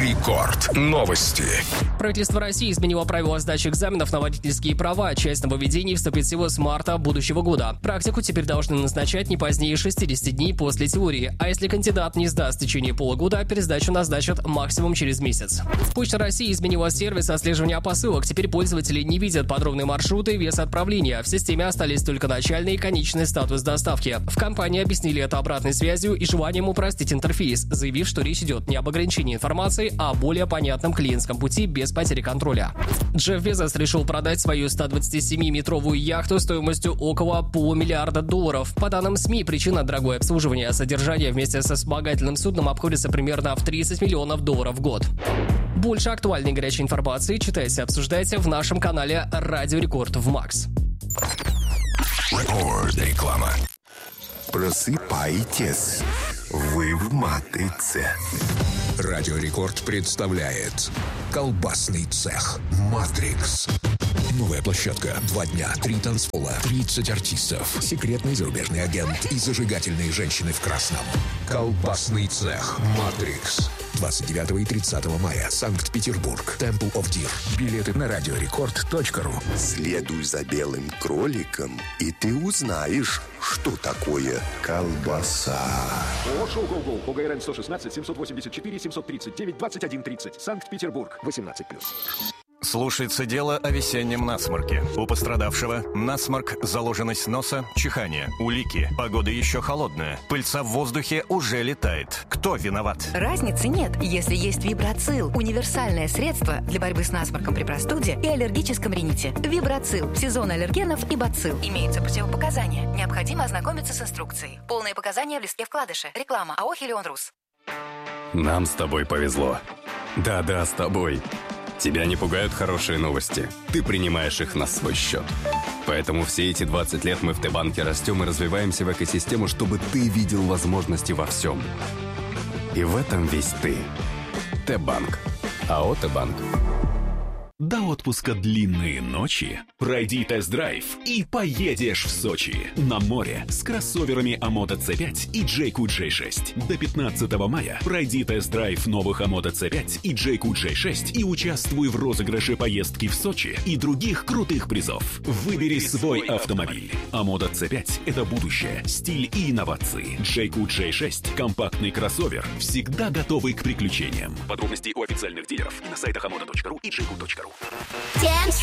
Рекорд. Новости. Правительство России изменило правила сдачи экзаменов на водительские права. Часть нововведений вступит всего с марта будущего года. Практику теперь должны назначать не позднее 60 дней после теории. А если кандидат не сдаст в течение полугода, пересдачу назначат максимум через месяц. Почта России изменила сервис отслеживания посылок. Теперь пользователи не видят подробные маршруты и вес отправления. В системе остались только начальный и конечный статус доставки. В компании объяснили это обратной связью и желанием упростить интерфейс, заявив, что речь идет не об ограничении информации, а о более понятном клиентском пути без потери контроля. Джефф Безос решил продать свою 127-метровую яхту стоимостью около $500 миллиарда. По данным СМИ, причина – дорогое обслуживание. Содержание вместе со вспомогательным судном обходится примерно в $30 миллионов в год. Больше актуальной и горячей информации читайте и обсуждайте в нашем канале «Радио Рекорд» в МАКС. Реклама. Просыпайтесь, вы в матрице. Радио Рекорд представляет колбасный цех «Матрикс». Новая площадка, 2 дня, 3 танцпола, 30 артистов, секретный зарубежный агент и зажигательные женщины в красном. Колбасный цех «Матрикс». 29 и 30 мая. Санкт-Петербург. Temple of Deer. Билеты на радиорекорд.ру. Следуй за белым кроликом, и ты узнаешь, что такое колбаса. Шоу «Гоу-Гоу» по ГРН 116 784 739 21 30. Санкт-Петербург. 18+. Слушается дело о весеннем насморке. У пострадавшего насморк, заложенность носа, чихание, улики. Погода еще холодная. Пыльца в воздухе уже летает. Кто виноват? Разницы нет, если есть Вибрацил. Универсальное средство для борьбы с насморком при простуде и аллергическом рините. Вибрацил. Сезон аллергенов и бацилл. Имеются противопоказания. Необходимо ознакомиться с инструкцией. Полные показания в листке вкладыша. Реклама АО «Хелион Рус». Нам с тобой повезло. Да-да, с тобой. Тебя не пугают хорошие новости. Ты принимаешь их на свой счет. Поэтому все эти 20 лет мы в Т-банке растем и развиваемся в экосистему, чтобы ты видел возможности во всем. И в этом весь ты. Т-банк. АО «Т-банк». До отпуска длинные ночи. Пройди тест-драйв и поедешь в Сочи. На море с кроссоверами Amoda C5 и Jayco J6. До 15 мая пройди тест-драйв новых Amoda C5 и Jayco J6 и участвуй в розыгрыше поездки в Сочи и других крутых призов. Выбери свой автомобиль. Amoda C5 – это будущее, стиль и инновации. Jayco J6 – компактный кроссовер, всегда готовый к приключениям. Подробности у официальных дилеров и на сайтах amoda.ru и jayco.ru.